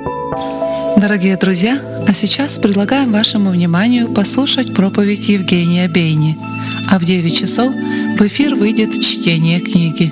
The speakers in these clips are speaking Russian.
Дорогие друзья, а сейчас предлагаем вашему вниманию послушать проповедь Евгения Бейни. А в 9 часов в эфир выйдет чтение книги.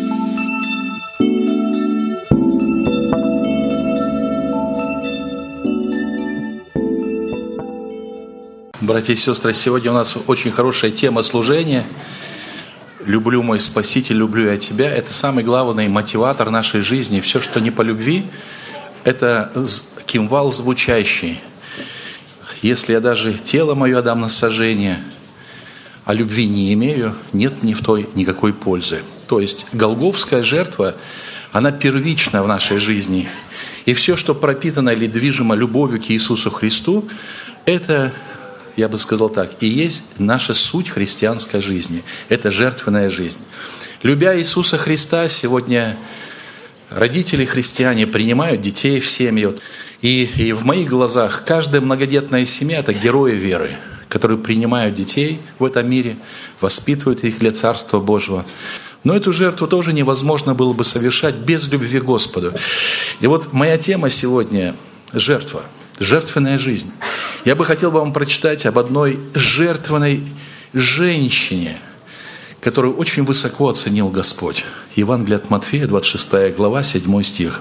Братья и сестры, сегодня у нас очень хорошая тема служения. «Люблю, мой Спаситель, люблю я тебя». Это самый главный мотиватор нашей жизни. Все, что не по любви, это кимвал звучащий. Если я даже тело мое отдам на сожжение, а любви не имею, нет мне в той никакой пользы. То есть голгофская жертва, она первична в нашей жизни. И все, что пропитано или движимо любовью к Иисусу Христу, это, я бы сказал так, и есть наша суть христианской жизни. Это жертвенная жизнь. Любя Иисуса Христа, сегодня родители христиане принимают детей в семьи. И в моих глазах каждая многодетная семья – это герои веры, которые принимают детей в этом мире, воспитывают их для Царства Божьего. Но эту жертву тоже невозможно было бы совершать без любви к Господу. И вот моя тема сегодня – жертва, жертвенная жизнь. Я бы хотел вам прочитать об одной жертвенной женщине, которую очень высоко оценил Господь. Евангелие от Матфея, 26 глава, 7 стих.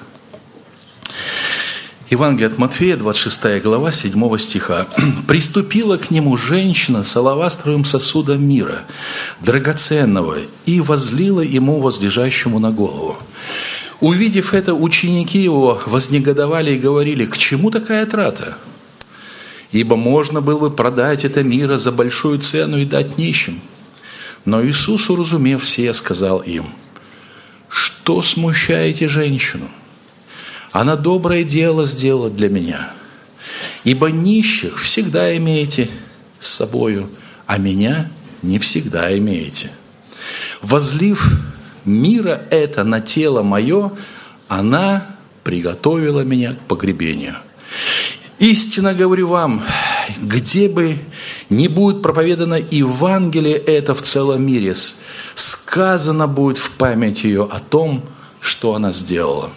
Евангелие от Матфея, 26 глава, 7 стиха. «Приступила к нему женщина с алавастровым сосудом мира, драгоценного, и возлила ему возлежащему на голову. Увидев это, ученики его вознегодовали и говорили: к чему такая трата? Ибо можно было бы продать это мира за большую цену и дать нищим». Но Иисус, уразумев сие, сказал им: что смущаете женщину? Она доброе дело сделала для меня. Ибо нищих всегда имеете с собою, а меня не всегда имеете. Возлив мира это на тело мое, она приготовила меня к погребению. Истинно говорю вам, где бы ни будет проповедано Евангелие это в целом мире, сказано будет в память ее о том, что она сделала.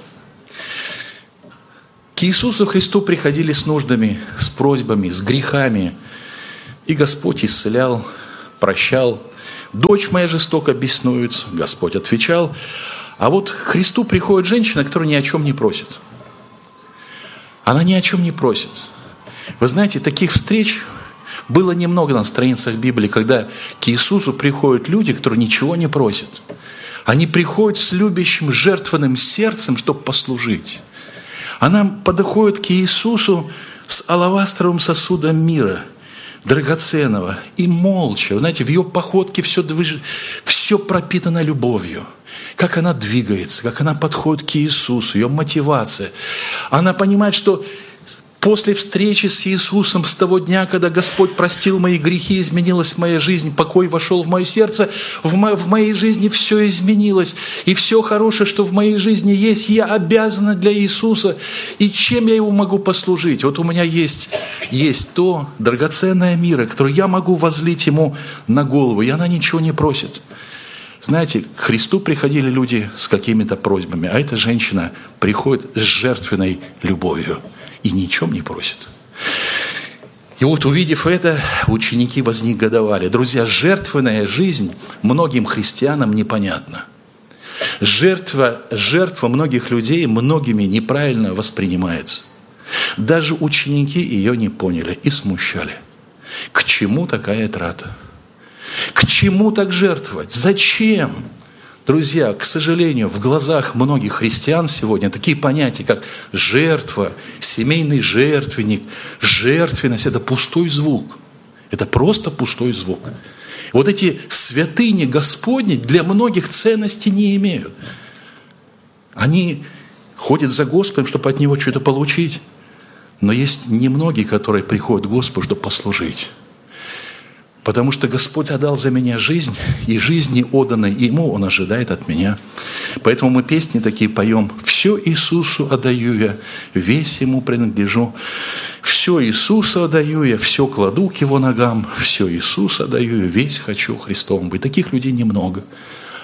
К Иисусу Христу приходили с нуждами, с просьбами, с грехами, и Господь исцелял, прощал. «Дочь моя жестоко беснуется», Господь отвечал. А вот к Христу приходит женщина, которая ни о чем не просит. Она ни о чем не просит. Вы знаете, таких встреч было немного на страницах Библии, когда к Иисусу приходят люди, которые ничего не просят. Они приходят с любящим, жертвенным сердцем, чтобы послужить. Она подходит к Иисусу с алавастровым сосудом мира, драгоценного, и молча. Вы знаете, в ее походке все пропитано любовью. Как она двигается, как она подходит к Иисусу, ее мотивация. Она понимает, что после встречи с Иисусом, с того дня, когда Господь простил мои грехи, изменилась моя жизнь, покой вошел в мое сердце, в моей жизни все изменилось. И все хорошее, что в моей жизни есть, я обязана для Иисуса. И чем я Ему могу послужить? Вот у меня есть то драгоценное мира, которое я могу возлить Ему на голову, и она ничего не просит. Знаете, к Христу приходили люди с какими-то просьбами, а эта женщина приходит с жертвенной любовью и ни о чем не просит. И вот, увидев это, ученики вознегодовали. Друзья, жертвенная жизнь многим христианам непонятна. Жертва многих людей многими неправильно воспринимается. Даже ученики ее не поняли и смущали. К чему такая трата? К чему так жертвовать? Зачем? Друзья, к сожалению, в глазах многих христиан сегодня такие понятия, как жертва, семейный жертвенник, жертвенность – это пустой звук. Это просто пустой звук. Вот эти святыни Господни для многих ценности не имеют. Они ходят за Господом, чтобы от Него что-то получить. Но есть немногие, которые приходят к Господу, чтобы послужить. Потому что Господь отдал за меня жизнь, и жизни отданной Ему Он ожидает от меня. Поэтому мы песни такие поем. «Все Иисусу отдаю я, весь Ему принадлежу. Все Иисусу отдаю я, все кладу к Его ногам. Все Иисусу отдаю я, весь хочу Христовым быть». Таких людей немного.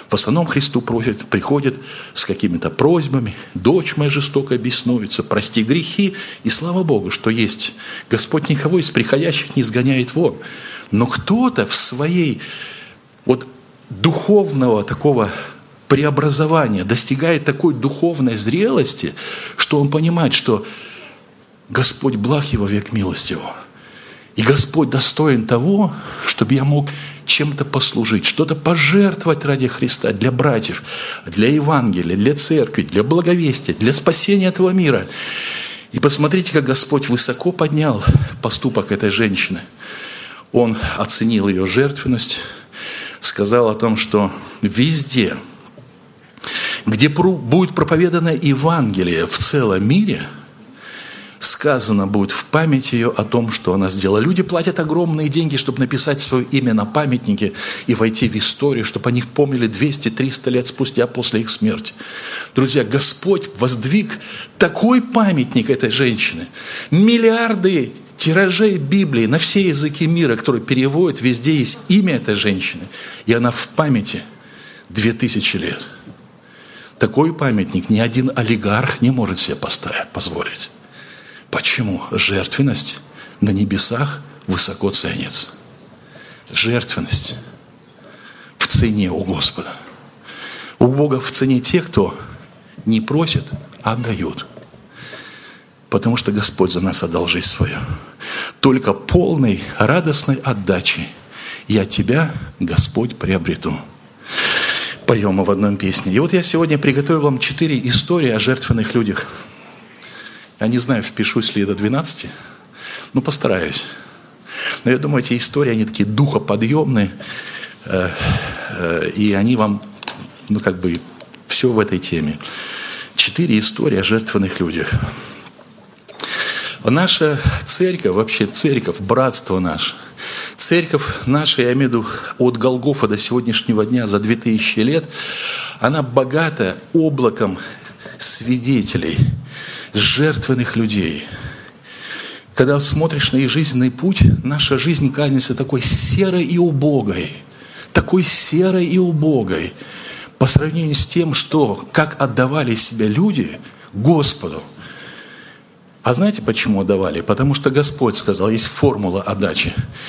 В основном Христу приходят с какими-то просьбами. Дочь моя жестоко беснуется, прости грехи. И слава Богу, что есть. Господь никого из приходящих не изгоняет вон. Но кто-то в своей духовного такого преобразования достигает такой духовной зрелости, что он понимает, что Господь благ его век милостиву. И Господь достоин того, чтобы я мог чем-то послужить, что-то пожертвовать ради Христа, для братьев, для Евангелия, для церкви, для благовестия, для спасения этого мира. И посмотрите, как Господь высоко поднял поступок этой женщины. Он оценил ее жертвенность, сказал о том, что везде, где будет проповедано Евангелие в целом мире, сказано будет в память ее о том, что она сделала. Люди платят огромные деньги, чтобы написать свое имя на памятнике и войти в историю, чтобы о них помнили 200-300 лет спустя после их смерти. Друзья, Господь воздвиг такой памятник этой женщины. Миллиарды тиражей Библии на все языки мира, которые переводят, везде есть имя этой женщины. И она в памяти 2000 лет. Такой памятник ни один олигарх не может себе позволить. Почему? Жертвенность на небесах высоко ценится. Жертвенность в цене у Господа. У Бога в цене те, кто не просит, а отдают. Потому что Господь за нас отдал жизнь свою. Только полной, радостной отдачей я тебя, Господь, приобрету. Поем мы в одной песне. И вот я сегодня приготовил вам 4 истории о жертвенных людях. Я не знаю, впишусь ли я до 12, но постараюсь. Но я думаю, эти истории, они такие духоподъемные, и они вам, все в этой теме. 4 истории о жертвенных людях. Наша церковь, вообще церковь, братство наше, церковь наша, я имею в виду от Голгофа до сегодняшнего дня, за 2000 лет, она богата облаком свидетелей, жертвенных людей. Когда смотришь на их жизненный путь, наша жизнь кажется такой серой и убогой. Такой серой и убогой. По сравнению с тем, как отдавали себя люди Господу. А знаете, почему отдавали? Потому что Господь сказал, есть формула отдачи.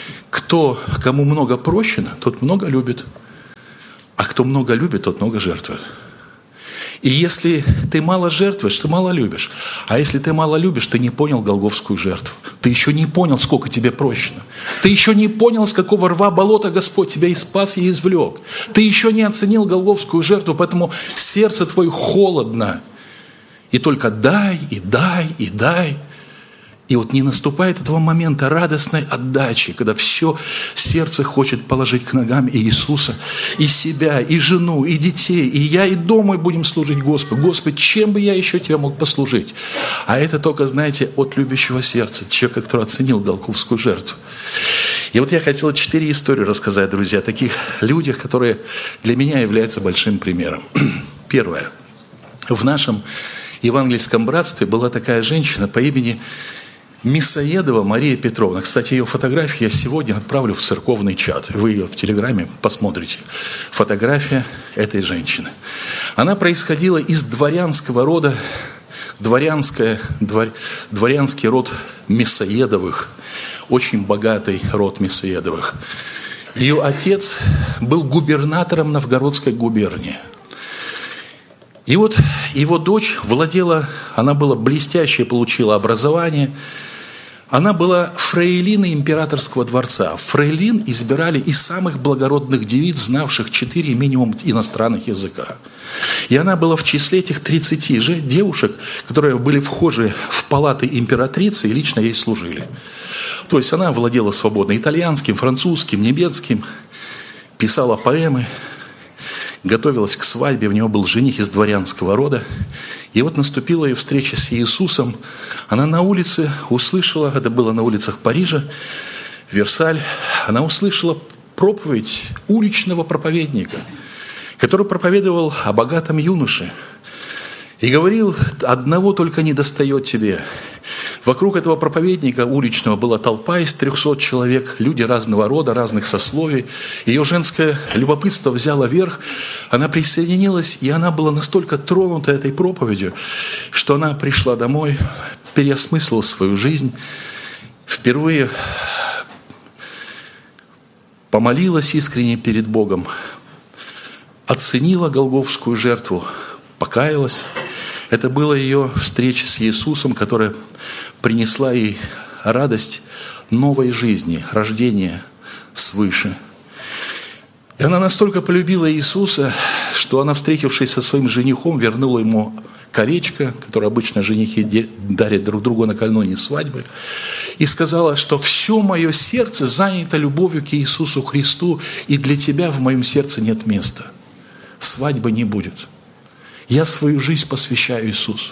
Кому много прощено, тот много любит. А кто много любит, тот много жертвует. И если ты мало жертвуешь, ты мало любишь. А если ты мало любишь, ты не понял голгофскую жертву. Ты еще не понял, сколько тебе прощено. Ты еще не понял, с какого рва болота Господь тебя и спас, и извлек. Ты еще не оценил голгофскую жертву, поэтому сердце твое холодно. И только дай, и дай, и дай. И вот не наступает этого момента радостной отдачи, когда все сердце хочет положить к ногам Иисуса, и себя, и жену, и детей, и я, и дома будем служить Господу. Господи, чем бы я еще тебе мог послужить? А это только, знаете, от любящего сердца, человека, который оценил голгофскую жертву. И вот я хотел 4 истории рассказать, друзья, о таких людях, которые для меня являются большим примером. Первое. В нашем евангельском братстве была такая женщина по имени Мясоедова Мария Петровна. Кстати, ее фотографию я сегодня отправлю в церковный чат. Вы ее в Телеграме посмотрите. Фотография этой женщины. Она происходила из дворянского рода, дворянский род Мясоедовых, очень богатый род Мясоедовых. Ее отец был губернатором Новгородской губернии. И вот его дочь она была блестящая, получила образование. Она была фрейлиной императорского дворца. Фрейлин избирали из самых благородных девиц, знавших 4 минимум иностранных языка. И она была в числе этих 30 же девушек, которые были вхожи в палаты императрицы и лично ей служили. То есть она владела свободно итальянским, французским, немецким, писала поэмы, готовилась к свадьбе, у него был жених из дворянского рода. И вот наступила ее встреча с Иисусом. Она на улице услышала, это было на улицах Парижа, Версаль, она услышала проповедь уличного проповедника, который проповедовал о богатом юноше. И говорил: одного только недостает тебе. Вокруг этого проповедника уличного была толпа из 300 человек, люди разного рода, разных сословий. Ее женское любопытство взяло верх, она присоединилась, и она была настолько тронута этой проповедью, что она пришла домой, переосмыслила свою жизнь, впервые помолилась искренне перед Богом, оценила голгофскую жертву, покаялась. Это была ее встреча с Иисусом, которая принесла ей радость новой жизни, рождения свыше. И она настолько полюбила Иисуса, что она, встретившись со своим женихом, вернула ему колечко, которое обычно женихи дарят друг другу накануне свадьбы, и сказала, что все мое сердце занято любовью к Иисусу Христу, и для тебя в моем сердце нет места. Свадьбы не будет. Я свою жизнь посвящаю Иисусу.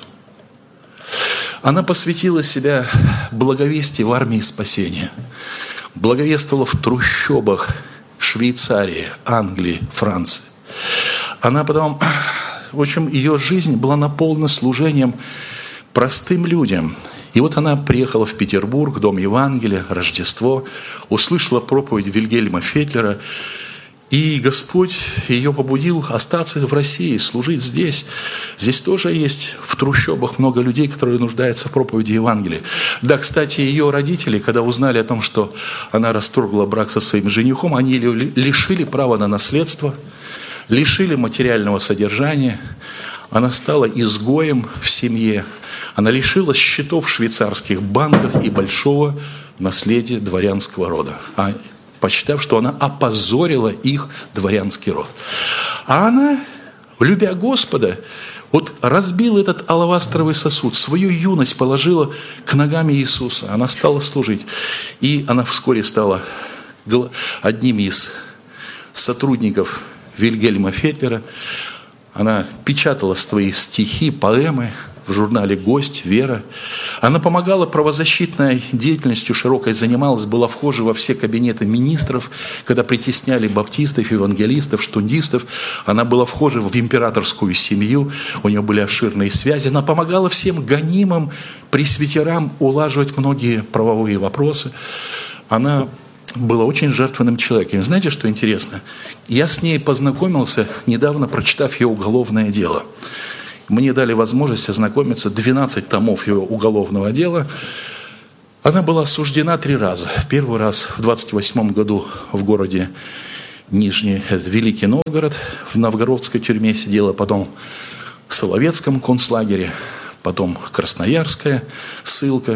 Она посвятила себя благовестию в армии спасения. Благовествовала в трущобах Швейцарии, Англии, Франции. Она потом, в общем, ее жизнь была наполнена служением простым людям. И вот она приехала в Петербург, Дом Евангелия, Рождество, услышала проповедь Вильгельма Фетлера, и Господь ее побудил остаться в России, служить здесь. Здесь тоже есть в трущобах много людей, которые нуждаются в проповеди Евангелия. Да, кстати, ее родители, когда узнали о том, что она расторгла брак со своим женихом, они ее лишили права на наследство, лишили материального содержания. Она стала изгоем в семье. Она лишилась счетов в швейцарских банках и большого наследия дворянского рода, посчитав, что она опозорила их дворянский род. А она, любя Господа, вот разбила этот алавастровый сосуд, свою юность положила к ногам Иисуса. Она стала служить. И она вскоре стала одним из сотрудников Вильгельма Фетлера. Она печатала свои стихи, поэмы в журнале «Гость», «Вера». Она помогала правозащитной деятельностью, широкой занималась, была вхожа во все кабинеты министров, когда притесняли баптистов, евангелистов, штундистов. Она была вхожа в императорскую семью, у нее были обширные связи. Она помогала всем гонимым пресвитерам улаживать многие правовые вопросы. Она была очень жертвенным человеком. Знаете, что интересно? Я с ней познакомился, недавно прочитав ее уголовное дело. Мне дали возможность ознакомиться, 12 томов ее уголовного дела. Она была осуждена 3 раза. Первый раз в 28 году в городе Великий Новгород, в новгородской тюрьме сидела, потом в Соловецком концлагере, потом Красноярская ссылка.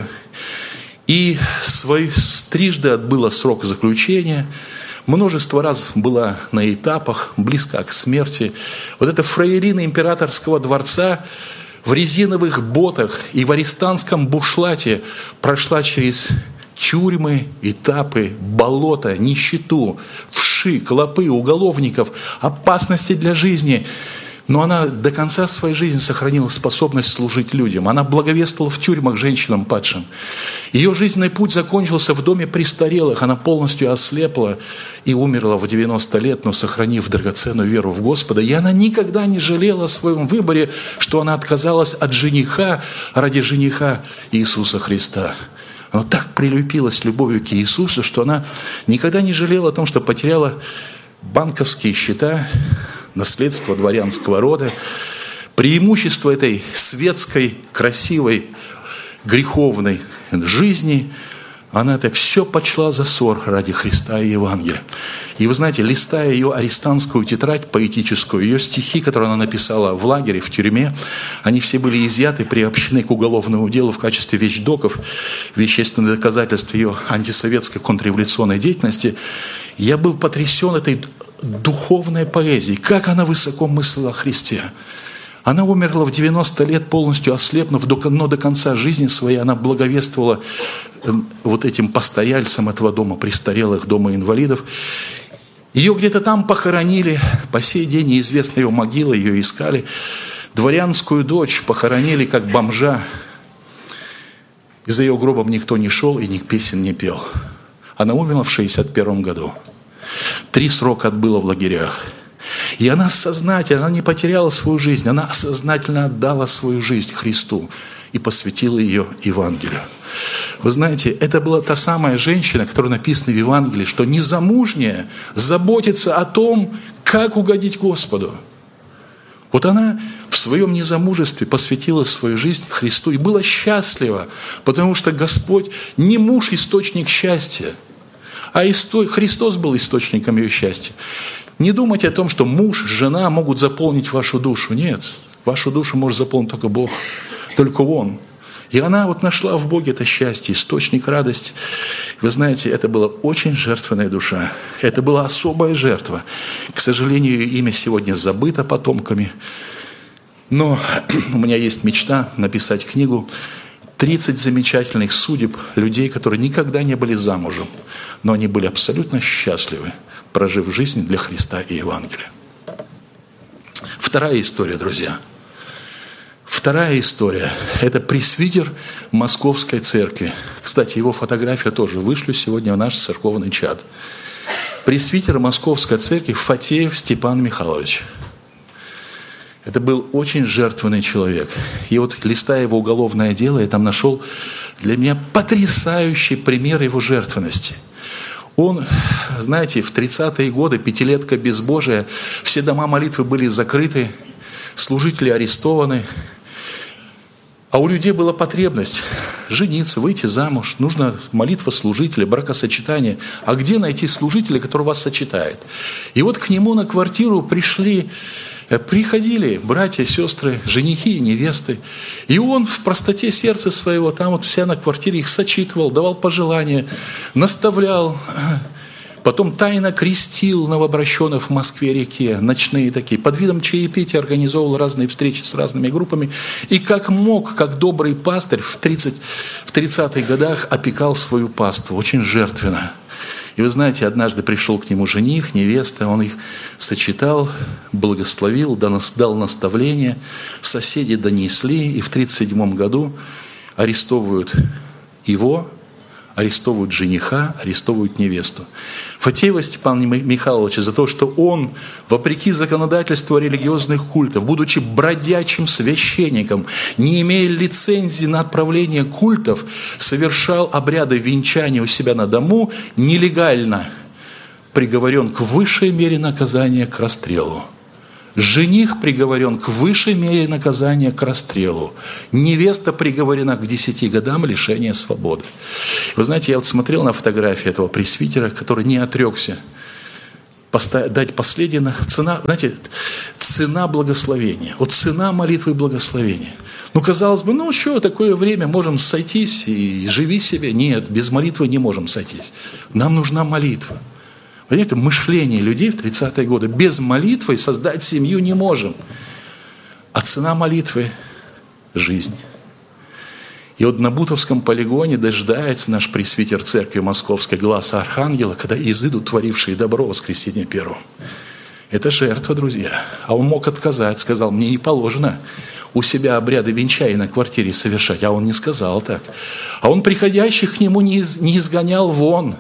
И трижды отбыла срок заключения. Множество раз была на этапах, близка к смерти. Вот эта фрейлина императорского дворца в резиновых ботах и в арестантском бушлате прошла через тюрьмы, этапы, болота, нищету, вши, клопы, уголовников, опасности для жизни. Но она до конца своей жизни сохранила способность служить людям. Она благовествовала в тюрьмах женщинам падшим. Ее жизненный путь закончился в доме престарелых. Она полностью ослепла и умерла в 90 лет, но сохранив драгоценную веру в Господа. И она никогда не жалела о своем выборе, что она отказалась от жениха ради жениха Иисуса Христа. Она так прилепилась любовью к Иисусу, что она никогда не жалела о том, что потеряла банковские счета, наследство дворянского рода, преимущество этой светской, красивой, греховной жизни. Она это все почла за ссор ради Христа и Евангелия. И вы знаете, листая ее арестантскую тетрадь поэтическую, ее стихи, которые она написала в лагере, в тюрьме, они все были изъяты, приобщены к уголовному делу в качестве вещдоков, вещественных доказательств ее антисоветской контрреволюционной деятельности. Я был потрясен этой духовной поэзией, как она высоко мыслила о Христе. Она умерла в 90 лет, полностью ослепнув, но до конца жизни своей она благовествовала вот этим постояльцам этого дома престарелых, дома инвалидов. Ее где-то там похоронили, по сей день неизвестна ее могила, ее искали. Дворянскую дочь похоронили как бомжа. И за ее гробом никто не шел и песен не пел. Она умерла в 61 году. 3 срока отбыла в лагерях. И она сознательно, она не потеряла свою жизнь, она сознательно отдала свою жизнь Христу и посвятила ее Евангелию. Вы знаете, это была та самая женщина, которая написана в Евангелии, что незамужняя заботится о том, как угодить Господу. Вот она в своем незамужестве посвятила свою жизнь Христу и была счастлива, потому что Господь не муж источник счастья, а Христос был источником ее счастья. Не думайте о том, что муж, жена могут заполнить вашу душу. Нет, вашу душу может заполнить только Бог, только Он. И она вот нашла в Боге это счастье, источник радости. Вы знаете, это была очень жертвенная душа. Это была особая жертва. К сожалению, ее имя сегодня забыто потомками. Но у меня есть мечта написать книгу 30 замечательных судеб людей, которые никогда не были замужем, но они были абсолютно счастливы, прожив жизнь для Христа и Евангелия. Вторая история, друзья. Вторая история – это пресвитер Московской церкви. Кстати, его фотографию тоже вышлю сегодня в наш церковный чат. Пресвитер Московской церкви Фатеев Степан Михайлович. Это был очень жертвенный человек. И вот, листая его уголовное дело, я там нашел для меня потрясающий пример его жертвенности. Он, знаете, в 30-е годы, пятилетка безбожия, все дома молитвы были закрыты, служители арестованы. А у людей была потребность жениться, выйти замуж. Нужна молитва служителя, бракосочетание. А где найти служителя, который вас сочетает? И вот к нему на квартиру приходили братья, сестры, женихи и невесты. И он в простоте сердца своего, там вот вся на квартире их сочитывал, давал пожелания, наставлял. Потом тайно крестил новообращенных в Москве-реке, ночные такие, под видом чаепития организовывал разные встречи с разными группами. И как мог, как добрый пастырь в 30-х годах опекал свою паству, очень жертвенно. И вы знаете, однажды пришел к нему жених, невеста, он их сочетал, благословил, дал наставление, соседи донесли, и в 1937 году арестовывают его, арестовывают жениха, арестовывают невесту. Фатеева Степана Михайловича за то, что он, вопреки законодательству религиозных культов, будучи бродячим священником, не имея лицензии на отправление культов, совершал обряды венчания у себя на дому, нелегально приговорен к высшей мере наказания к расстрелу. Жених приговорен к высшей мере наказания к расстрелу. Невеста приговорена к 10 годам лишения свободы. Вы знаете, я вот смотрел на фотографии этого пресвитера, который не отрекся дать последнее. Цена благословения. Вот цена молитвы и благословения. Ну, казалось бы, что, такое время, можем сойтись и живи себе. Нет, без молитвы не можем сойтись. Нам нужна молитва. Понимаете, мышление людей в 30-е годы. Без молитвы создать семью не можем. А цена молитвы – жизнь. И вот на Бутовском полигоне дожидается наш пресвитер церкви Московской глаз Архангела, когда изыдут творившие добро в воскресенье первом. Это жертва, друзья. А он мог отказать, сказал, мне не положено у себя обряды венчания на квартире совершать. А он не сказал так. А он приходящих к нему не изгонял вон.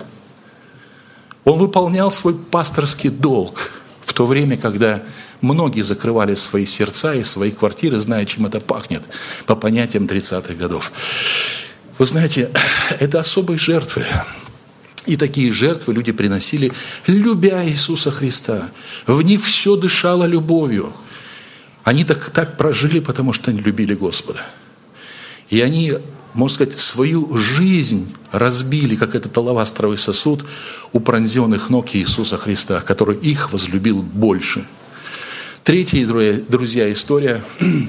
Он выполнял свой пасторский долг в то время, когда многие закрывали свои сердца и свои квартиры, зная, чем это пахнет, по понятиям 30-х годов. Вы знаете, это особые жертвы. И такие жертвы люди приносили, любя Иисуса Христа. В них все дышало любовью. Они так прожили, потому что они любили Господа. И они, можно сказать, свою жизнь разбили, как этот алавастровый сосуд, у пронзенных ног Иисуса Христа, который их возлюбил больше. Третья, друзья, история.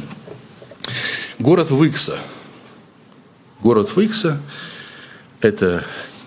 Город Выкса. Город Выкса – это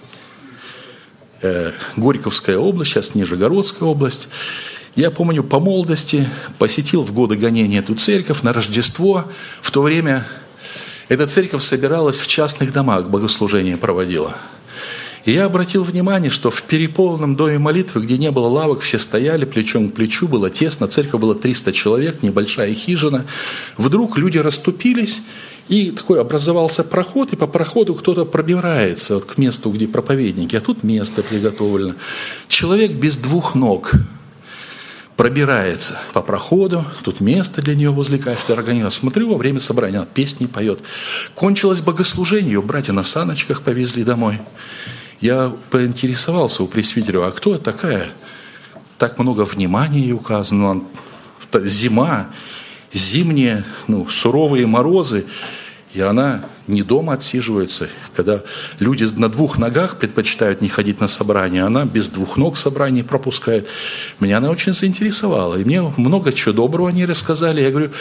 Горьковская область, сейчас Нижегородская область. Я помню, по молодости посетил в годы гонения эту церковь на Рождество. В то время эта церковь собиралась в частных домах, богослужение проводила. И я обратил внимание, что в переполненном доме молитвы, где не было лавок, все стояли плечом к плечу, было тесно, церковь была 300 человек, небольшая хижина. Вдруг люди расступились, и такой образовался проход, и по проходу кто-то пробирается к месту, где проповедники, а тут место приготовлено. Человек без двух ног. пробирается по проходу, тут место для нее возле кафедры организовано. Смотрю, во время собрания она песни поет. Кончилось богослужение, ее братья на саночках повезли домой. Я поинтересовался у пресвитера, а кто такая? Так много внимания ей указано. Зима, зимние, суровые морозы. И она не дома отсиживается. Когда люди на 2 ногах предпочитают не ходить на собрания, она без 2 ног собрание пропускает. Меня она очень заинтересовала. И мне много чего доброго они рассказали. Я говорю,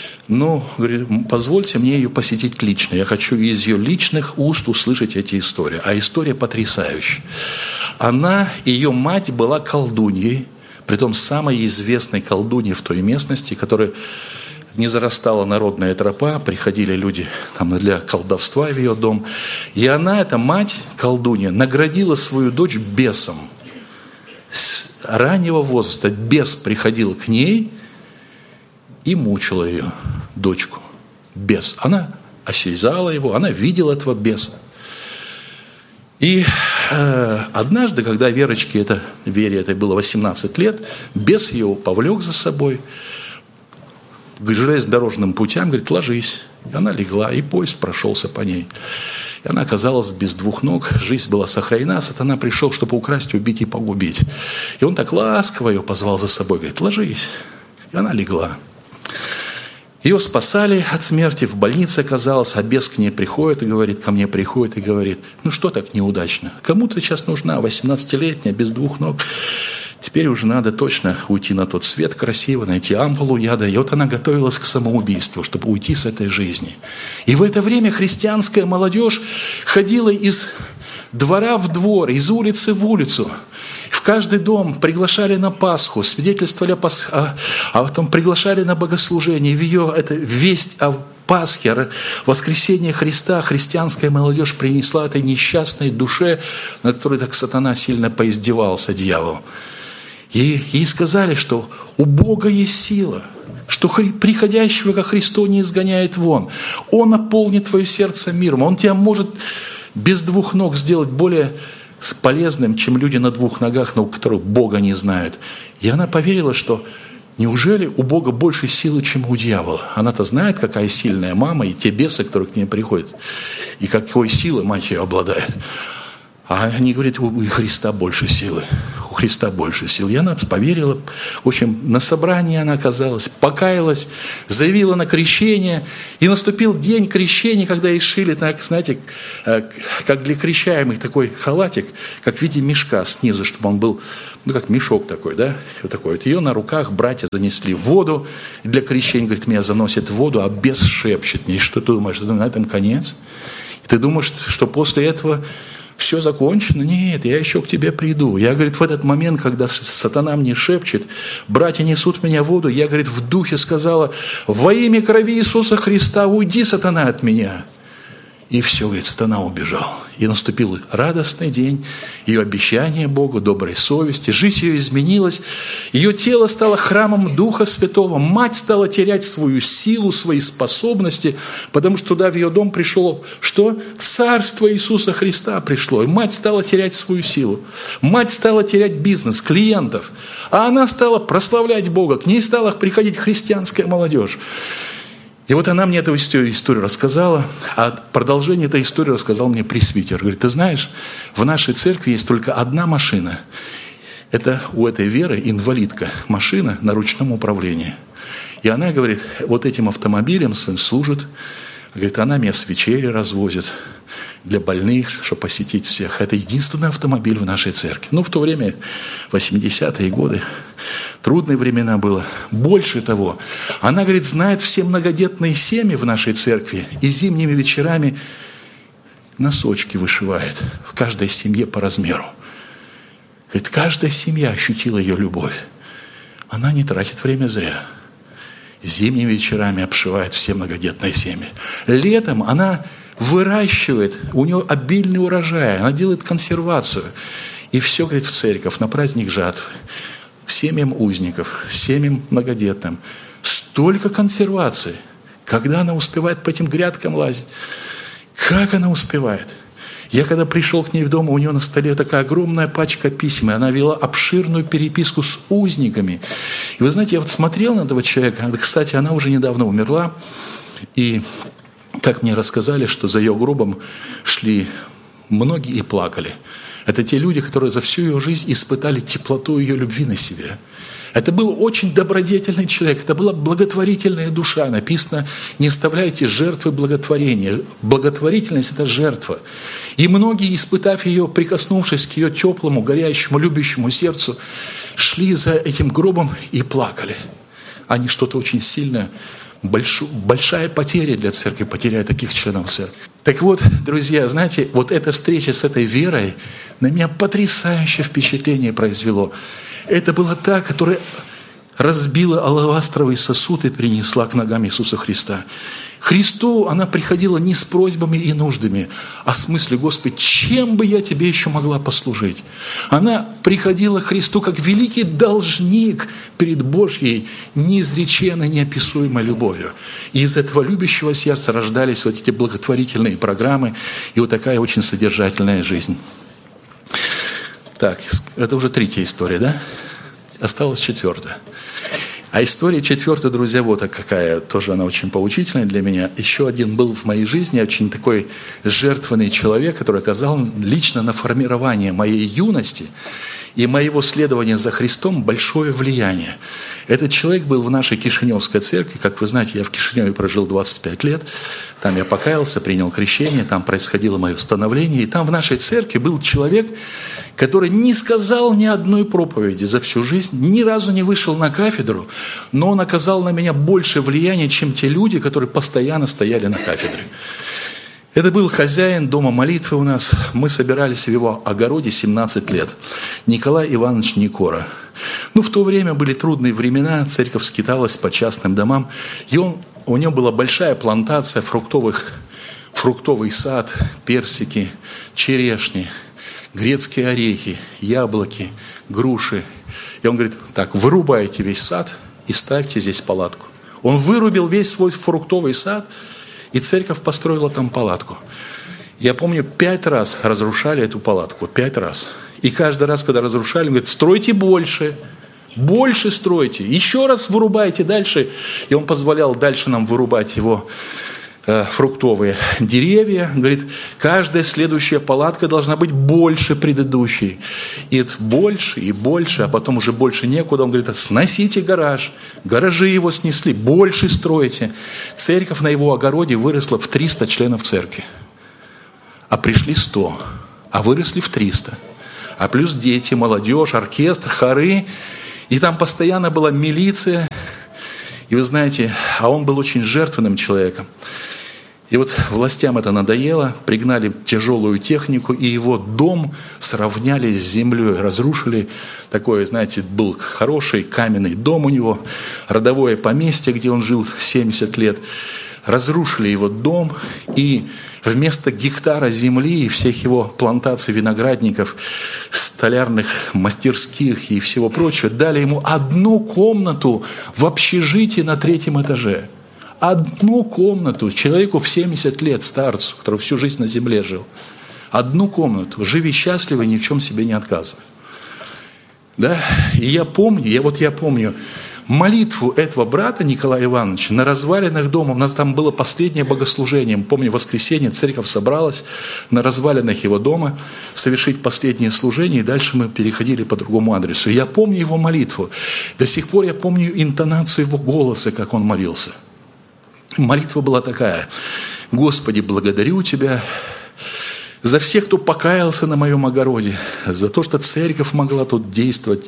позвольте мне ее посетить лично. Я хочу из ее личных уст услышать эти истории. А история потрясающая. Ее мать была колдуньей, притом самой известной колдуньей в той местности, которая не зарастала народная тропа, приходили люди для колдовства в ее дом. И она, эта мать колдунья, наградила свою дочь бесом. С раннего возраста бес приходил к ней и мучила ее, дочку. Бес. Она осязала его, она видела этого беса. И однажды, когда Вере этой было 18 лет, бес ее повлек за собой к железнодорожным путям, говорит, ложись. И она легла, и поезд прошелся по ней. И она оказалась без 2 ног, жизнь была сохранена, сатана пришел, чтобы украсть, убить и погубить. И он так ласково ее позвал за собой, говорит, ложись. И она легла. Ее спасали от смерти, в больнице оказалась, а бес к ней приходит и говорит, ко мне приходит и говорит, что так неудачно? Кому-то сейчас нужна 18-летняя, без 2 ног. Теперь уже надо точно уйти на тот свет красиво, найти ампулу яда. И вот она готовилась к самоубийству, чтобы уйти с этой жизни. И в это время христианская молодежь ходила из двора в двор, из улицы в улицу. В каждый дом приглашали на Пасху, свидетельствовали а потом приглашали на богослужение. В ее весть о Пасхе, воскресение Христа, христианская молодежь принесла этой несчастной душе, над которой так сатана сильно поиздевался, дьявол. И ей сказали, что у Бога есть сила, что приходящего ко Христу не изгоняет вон. Он наполнит твое сердце миром. Он тебя может без 2 ног сделать более полезным, чем люди на 2 ногах, но у которых Бога не знают. И она поверила, что неужели у Бога больше силы, чем у дьявола? Она-то знает, какая сильная мама, и те бесы, которые к ней приходят, и какой силой мать ее обладает. А они говорят, у Христа больше силы. У Христа больше сил. И она поверила. В общем, на собрании она оказалась, покаялась, заявила на крещение. И наступил день крещения, когда ей шили, так, знаете, как для крещаемых такой халатик, как в виде мешка снизу, чтобы он был, как мешок такой, да? Вот такой. Вот ее на руках братья занесли в воду. Для крещения, говорит, меня заносят в воду, а бес шепчет. И что ты думаешь, на этом конец? И ты думаешь, что после этого все закончено? Нет, я еще к тебе приду. Я, говорит, в этот момент, когда сатана мне шепчет, братья несут меня в воду, я, говорит, в духе сказала, во имя крови Иисуса Христа уйди, сатана, от меня. И все, говорит, сатана убежал. И наступил радостный день, ее обещание Богу, доброй совести, жизнь ее изменилась, ее тело стало храмом Духа Святого, мать стала терять свою силу, свои способности, потому что туда в ее дом пришло, что? Царство Иисуса Христа пришло, и мать стала терять свою силу, мать стала терять бизнес, клиентов, а она стала прославлять Бога, к ней стала приходить христианская молодежь. И вот она мне эту историю рассказала, а продолжение этой истории рассказал мне пресвитер. Говорит, ты знаешь, в нашей церкви есть только одна машина. Это у этой Веры инвалидка, машина на ручном управлении. И она, говорит, вот этим автомобилем своим служит. Говорит, она меня с вечери развозит для больных, чтобы посетить всех. Это единственный автомобиль в нашей церкви. В то время, 80-е годы, трудные времена было. Больше того, она, говорит, знает все многодетные семьи в нашей церкви и зимними вечерами носочки вышивает в каждой семье по размеру. Говорит, каждая семья ощутила ее любовь. Она не тратит время зря. Зимними вечерами обшивает все многодетные семьи. Летом она выращивает, у нее обильный урожай, она делает консервацию. И все, говорит, в церковь на праздник жатвы. Семьям узников, семьям многодетным. Столько консервации. Когда она успевает по этим грядкам лазить? Как она успевает? Я когда пришел к ней в дом, у нее на столе такая огромная пачка писем, и она вела обширную переписку с узниками. И вы знаете, я вот смотрел на этого человека, кстати, она уже недавно умерла, и как мне рассказали, что за ее гробом шли многие и плакали. Это те люди, которые за всю ее жизнь испытали теплоту ее любви на себе. Это был очень добродетельный человек, это была благотворительная душа. Написано, не оставляйте жертвы благотворения. Благотворительность – это жертва. И многие, испытав ее, прикоснувшись к ее теплому, горящему, любящему сердцу, шли за этим гробом и плакали. Они что-то очень сильное, большая потеря для церкви, потеряя таких членов церкви. Так вот, друзья, знаете, вот эта встреча с этой верой на меня потрясающее впечатление произвело. Это была та, которая разбила алавастровый сосуд и принесла к ногам Иисуса Христа. Христу она приходила не с просьбами и нуждами, а с мыслью: Господи, чем бы я Тебе еще могла послужить? Она приходила к Христу как великий должник перед Божьей неизреченной, неописуемой любовью. И из этого любящего сердца рождались вот эти благотворительные программы и вот такая очень содержательная жизнь. Так, это уже третья история, да? Осталась четвертая. А история четвертая, друзья, вот какая, тоже она очень поучительная для меня. Еще один был в моей жизни очень такой жертвенный человек, который оказал лично на формирование моей юности и моего следования за Христом большое влияние. Этот человек был в нашей Кишиневской церкви. Как вы знаете, я в Кишиневе прожил 25 лет. Там я покаялся, принял крещение, там происходило мое становление. И там в нашей церкви был человек, который не сказал ни одной проповеди за всю жизнь, ни разу не вышел на кафедру, но он оказал на меня больше влияния, чем те люди, которые постоянно стояли на кафедре. Это был хозяин дома молитвы у нас. Мы собирались в его огороде 17 лет. Николай Иванович Никора. В то время были трудные времена, церковь скиталась по частным домам, и у него была большая плантация фруктовый сад, персики, черешни, грецкие орехи, яблоки, груши. И он говорит: так, вырубайте весь сад и ставьте здесь палатку. Он вырубил весь свой фруктовый сад, и церковь построила там палатку. Я помню, 5 раз разрушали эту палатку, 5 раз. И каждый раз, когда разрушали, он говорит: стройте больше стройте, еще раз вырубайте дальше. И он позволял дальше нам вырубать его фруктовые деревья. Говорит, каждая следующая палатка должна быть больше предыдущей. И это больше и больше, а потом уже больше некуда. Он говорит: сносите гараж. Гаражи его снесли, больше стройте. Церковь на его огороде выросла в 300 членов церкви. А пришли 100, а выросли в 300. А плюс дети, молодежь, оркестр, хоры. И там постоянно была милиция. И вы знаете, а он был очень жертвенным человеком. И вот властям это надоело, пригнали тяжелую технику, и его дом сравняли с землей, разрушили. Такой, знаете, был хороший каменный дом у него, родовое поместье, где он жил 70 лет. Разрушили его дом, и вместо гектара земли и всех его плантаций виноградников, столярных мастерских и всего прочего, дали ему одну комнату в общежитии на 3-м этаже. Одну комнату человеку в 70 лет, старцу, который всю жизнь на земле жил. Одну комнату. Живи счастливо, ни в чем себе не отказывай. Да? И я помню молитву этого брата Николая Ивановича на развалинах дома. У нас там было последнее богослужение. Помню, в воскресенье церковь собралась на развалинах его дома совершить последнее служение, и дальше мы переходили по другому адресу. Я помню его молитву. До сих пор я помню интонацию его голоса, как он молился. Молитва была такая: Господи, благодарю Тебя за всех, кто покаялся на моем огороде, за то, что церковь могла тут действовать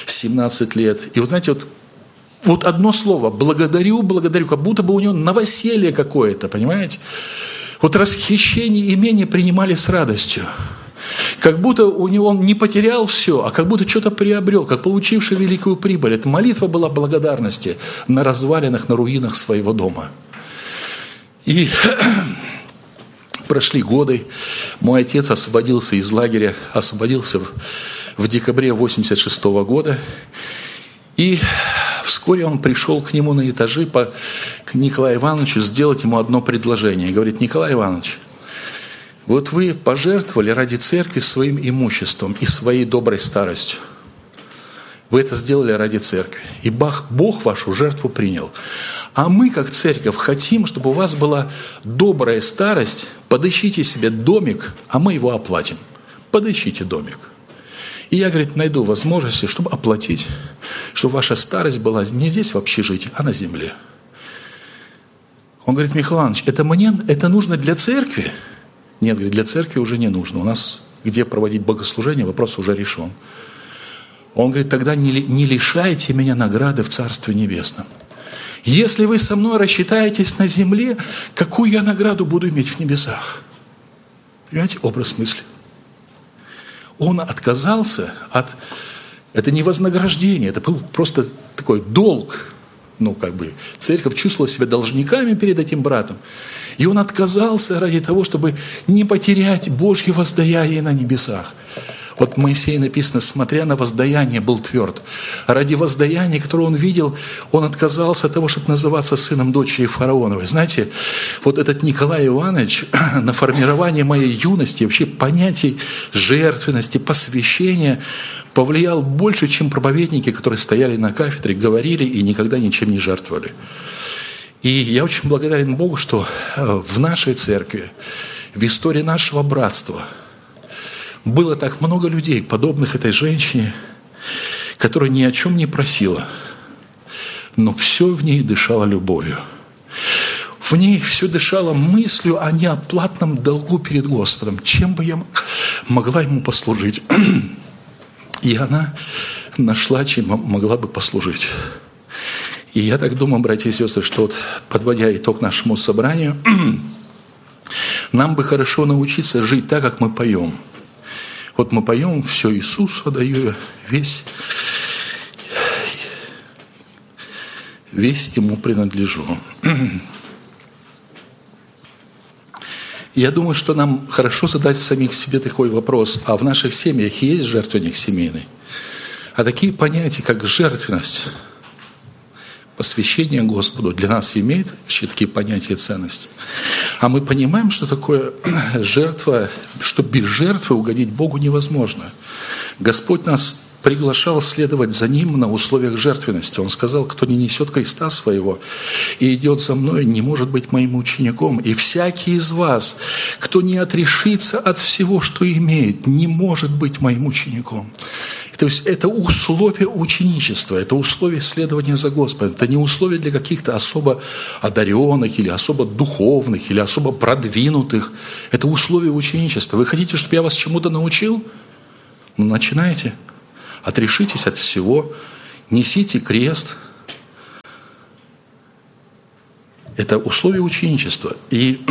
17 лет. И вы знаете, вот одно слово: благодарю, как будто бы у него новоселье какое-то, понимаете? Вот расхищение имения принимали с радостью. Как будто у него он не потерял все, а как будто что-то приобрел, как получивший великую прибыль. Эта молитва была благодарности на развалинах, на руинах своего дома. И прошли годы. Мой отец освободился из лагеря, освободился в декабре 1986 года. И вскоре он пришел к нему на этажи, к Николаю Ивановичу, сделать ему одно предложение. Говорит: Николай Иванович, Вот вы пожертвовали ради церкви своим имуществом и своей доброй старостью. Вы это сделали ради церкви. И Бог вашу жертву принял. А мы, как церковь, хотим, чтобы у вас была добрая старость. Подыщите себе домик, а мы его оплатим. Подыщите домик. И я, говорит, найду возможности, чтобы оплатить, чтобы ваша старость была не здесь в общежитии, а на земле. Он говорит: Михаил Иванович, это нужно для церкви? Нет, говорит, для церкви уже не нужно. У нас где проводить богослужение, вопрос уже решен. Он говорит: тогда не лишайте меня награды в Царстве Небесном. Если вы со мной рассчитаетесь на земле, какую я награду буду иметь в небесах? Понимаете, образ мысли. Он отказался от... Это не вознаграждение, это был просто такой долг. Церковь чувствовала себя должниками перед этим братом. И он отказался ради того, чтобы не потерять Божье воздаяние на небесах. Вот Моисей написано: смотря на воздаяние, был тверд. Ради воздаяния, которое он видел, он отказался от того, чтобы называться сыном дочери фараоновой. Знаете, вот этот Николай Иванович на формирование моей юности, вообще понятий жертвенности, посвящения повлиял больше, чем проповедники, которые стояли на кафедре, говорили и никогда ничем не жертвовали. И я очень благодарен Богу, что в нашей церкви, в истории нашего братства было так много людей, подобных этой женщине, которая ни о чем не просила, но все в ней дышало любовью. В ней все дышало мыслью о неоплатном долгу перед Господом. Чем бы я могла ему послужить? И она нашла, чем могла бы послужить. И я так думаю, братья и сестры, что вот, подводя итог нашему собранию, нам бы хорошо научиться жить так, как мы поем. Вот мы поем: «Все Иисусу отдаю, весь Ему принадлежу». Я думаю, что нам хорошо задать самих себе такой вопрос: а в наших семьях есть жертвенник семейный? А такие понятия, как жертвенность, посвящение Господу для нас имеет вообще такие понятия и ценности. А мы понимаем, что такое жертва, что без жертвы угодить Богу невозможно. Господь нас приглашал следовать за Ним на условиях жертвенности. Он сказал: кто не несет креста своего и идет за мной, не может быть моим учеником. И всякий из вас, кто не отрешится от всего, что имеет, не может быть моим учеником. То есть это условие ученичества, это условие следования за Господом. Это не условие для каких-то особо одаренных или особо духовных, или особо продвинутых. Это условие ученичества. Вы хотите, чтобы я вас чему-то научил? Ну, начинайте. Отрешитесь от всего, несите крест. Это условие ученичества. И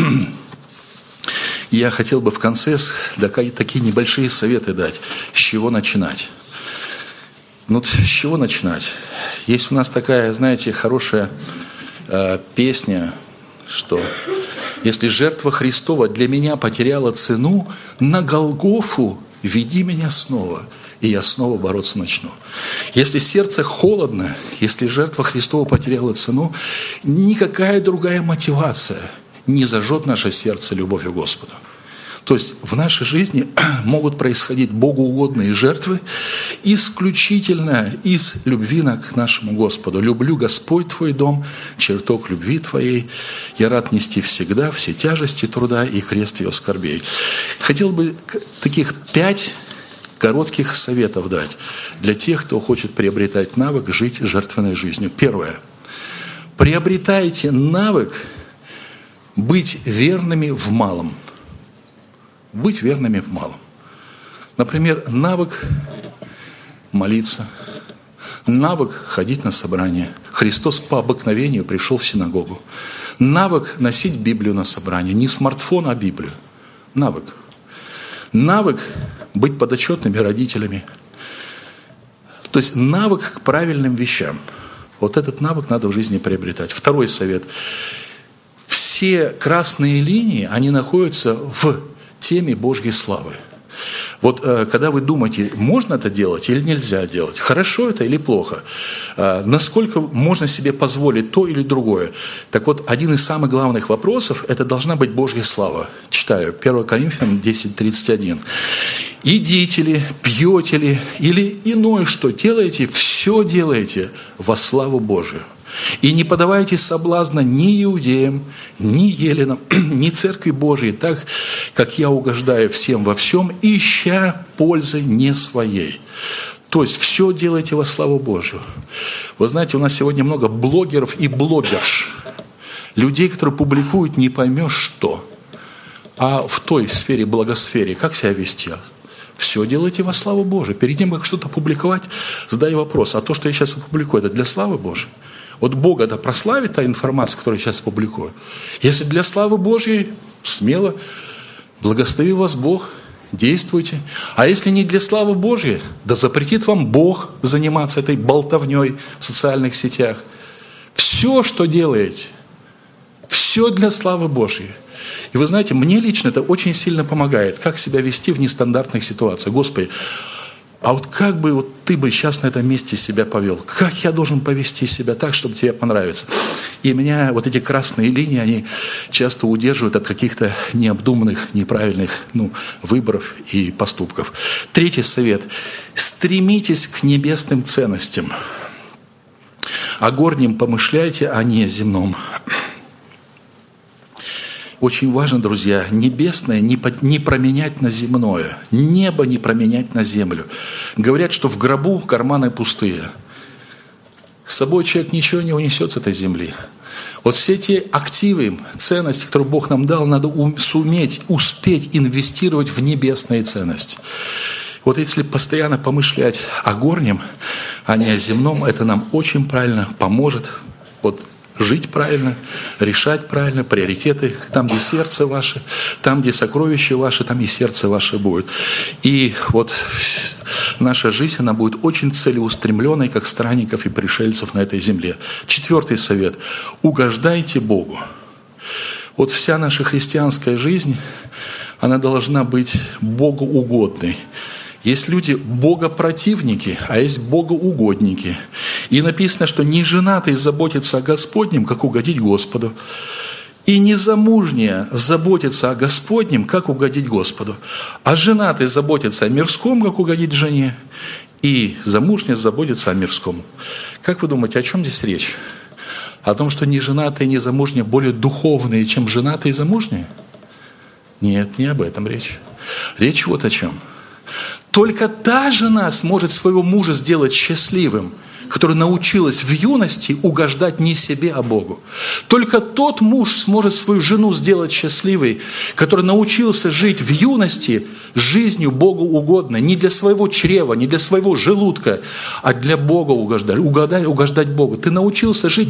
я хотел бы в конце такие небольшие советы дать, с чего начинать. Ну, с чего начинать? Есть у нас такая, знаете, хорошая песня, что если жертва Христова для меня потеряла цену, на Голгофу веди меня снова, и я снова бороться начну. Если сердце холодно, если жертва Христова потеряла цену, никакая другая мотивация не зажжет наше сердце любовью к Господу. То есть в нашей жизни могут происходить богоугодные жертвы исключительно из любви к нашему Господу. «Люблю, Господь, Твой дом, чертог любви Твоей. Я рад нести всегда все тяжести труда и крест Ее скорбей». Хотел бы таких 5 коротких советов дать для тех, кто хочет приобретать навык жить жертвенной жизнью. Первое. Приобретайте навык быть верными в малом. Быть верными в малом. Например, навык молиться, навык ходить на собрание. Христос по обыкновению пришел в синагогу. Навык носить Библию на собрание. Не смартфон, а Библию. Навык. Навык быть подотчетными родителями. То есть навык к правильным вещам. Вот этот навык надо в жизни приобретать. Второй совет. Все красные линии, они находятся в теме Божьей славы. Вот когда вы думаете, можно это делать или нельзя делать, хорошо это или плохо, насколько можно себе позволить то или другое. Так вот, один из самых главных вопросов – это должна быть Божья слава. Читаю, 1 Коринфянам 10:31. «Идите ли, пьете ли, или иное что делаете, все делаете во славу Божию. И не подавайте соблазна ни иудеям, ни еленам, ни церкви Божией, так, как я угождаю всем во всем, ища пользы не своей». То есть все делайте во славу Божию. Вы знаете, у нас сегодня много блогеров и блогерш. Людей, которые публикуют не поймешь что. А в той сфере, благосфере, как себя вести? Все делайте во славу Божию. Перед тем, как что-то публиковать, задай вопрос, а то, что я сейчас опубликую, это для славы Божией? Вот Бога да прославит та информация, которую я сейчас публикую. Если для славы Божьей, смело, благослови вас Бог, действуйте. А если не для славы Божьей, да запретит вам Бог заниматься этой болтовней в социальных сетях. Все, что делаете, все для славы Божьей. И вы знаете, мне лично это очень сильно помогает, как себя вести в нестандартных ситуациях. Господи, а вот как бы вот ты бы сейчас на этом месте себя повел? Как я должен повести себя так, чтобы тебе понравиться? И меня вот эти красные линии, они часто удерживают от каких-то необдуманных, неправильных выборов и поступков. Третий совет. Стремитесь к небесным ценностям. О горнем помышляйте, а не о земном. Очень важно, друзья, небесное не променять на земное, небо не променять на землю. Говорят, что в гробу карманы пустые. С собой человек ничего не унесет с этой земли. Вот все те активы, ценности, которые Бог нам дал, надо успеть инвестировать в небесные ценности. Вот если постоянно помышлять о горнем, а не о земном, это нам очень правильно поможет жить правильно, решать правильно, приоритеты, там, где сердце ваше, там, где сокровище ваше, там и сердце ваше будет. И вот наша жизнь, она будет очень целеустремленной, как странников и пришельцев на этой земле. Четвертый совет. Угождайте Богу. Вот вся наша христианская жизнь, она должна быть богоугодной. Есть люди богопротивники, а есть богоугодники. И написано, что неженатый заботится о Господнем, как угодить Господу. И незамужняя заботится о Господнем, как угодить Господу. А женатый заботится о мирском, как угодить жене. И замужняя заботится о мирском. Как вы думаете, о чем здесь речь? О том, что неженатые и незамужние более духовные, чем женатые и замужние? Нет, не об этом речь. Речь вот о чем. Только та жена сможет своего мужа сделать счастливым, которая научилась в юности угождать не себе, а Богу. Только тот муж сможет свою жену сделать счастливой, который научился жить в юности жизнью Богу угодной, не для своего чрева, не для своего желудка, а для Бога угождать Богу. Ты научился жить